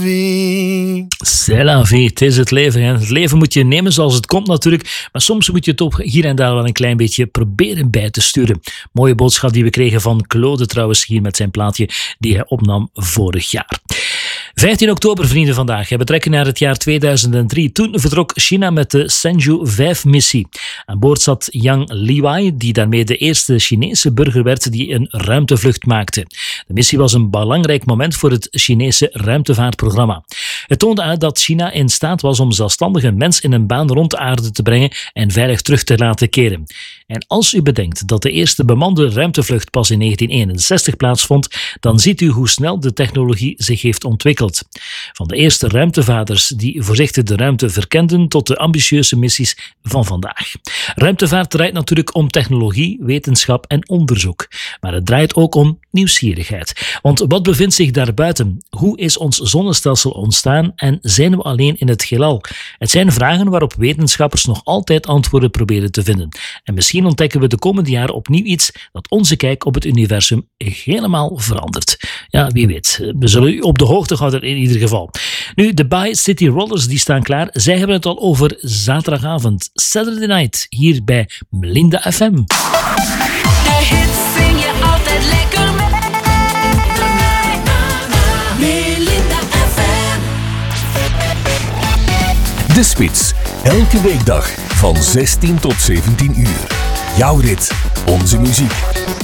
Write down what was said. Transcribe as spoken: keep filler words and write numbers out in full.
C'est la vie, het is het leven. Hè. Het leven moet je nemen zoals het komt natuurlijk, maar soms moet je het ook hier en daar wel een klein beetje proberen bij te sturen. Mooie boodschap die we kregen van Claude trouwens hier met zijn plaatje die hij opnam vorig jaar. vijftien oktober, vrienden, vandaag. We betrekken naar het jaar tweeduizend drie. Toen vertrok China met de Shenzhou vijf missie. Aan boord zat Yang Liwei, die daarmee de eerste Chinese burger werd die een ruimtevlucht maakte. De missie was een belangrijk moment voor het Chinese ruimtevaartprogramma. Het toonde uit dat China in staat was om zelfstandig een mens in een baan rond de aarde te brengen en veilig terug te laten keren. En als u bedenkt dat de eerste bemande ruimtevlucht pas in negentien eenenzestig plaatsvond, dan ziet u hoe snel de technologie zich heeft ontwikkeld. Van de eerste ruimtevaarders die voorzichtig de ruimte verkenden tot de ambitieuze missies van vandaag. Ruimtevaart draait natuurlijk om technologie, wetenschap en onderzoek. Maar het draait ook om nieuwsgierigheid. Want wat bevindt zich daarbuiten? Hoe is ons zonnestelsel ontstaan en zijn we alleen in het heelal? Het zijn vragen waarop wetenschappers nog altijd antwoorden proberen te vinden. En misschien ontdekken we de komende jaren opnieuw iets dat onze kijk op het universum helemaal verandert. Ja, wie weet. We zullen u op de hoogte houden in ieder geval. Nu, de By City Rollers die staan klaar. Zij hebben het al over zaterdagavond, Saturday Night, hier bij Melinda F M. De hits zing je altijd lekker mee. Melinda F M. De Spits, elke weekdag van zestien tot zeventien uur. Jouw rit, onze muziek.